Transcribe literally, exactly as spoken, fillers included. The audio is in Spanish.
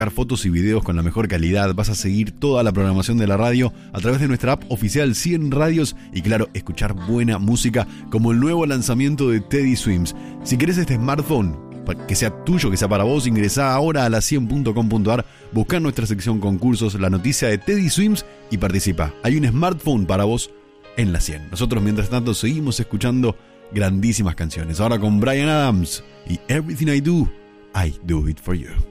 fotos y videos con la mejor calidad. Vas a seguir toda la programación de la radio a través de nuestra app oficial cien Radios y, claro, escuchar buena música como el nuevo lanzamiento de Teddy Swims. Si querés este smartphone que sea tuyo, que sea para vos, ingresá ahora a la cien punto com punto a r, buscá en nuestra sección concursos la noticia de Teddy Swims y participa. Hay un smartphone para vos en la cien. Nosotros, mientras tanto, seguimos escuchando grandísimas canciones. Ahora con Bryan Adams y Everything I Do, I Do It For You.